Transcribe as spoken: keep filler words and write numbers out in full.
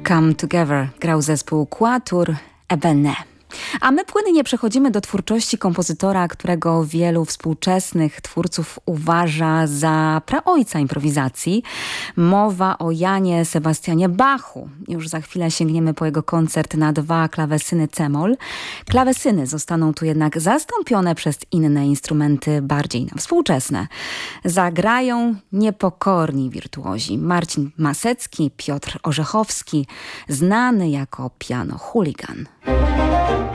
Come Together grał zespół Quatuor Ebene. A my płynnie przechodzimy do twórczości kompozytora, którego wielu współczesnych twórców uważa za praojca improwizacji. Mowa o Janie Sebastianie Bachu. Już za chwilę sięgniemy po jego koncert na dwa klawesyny c-moll. Klawesyny zostaną tu jednak zastąpione przez inne instrumenty bardziej współczesne. Zagrają niepokorni wirtuozi. Marcin Masecki, Piotr Orzechowski, znany jako piano chuligan.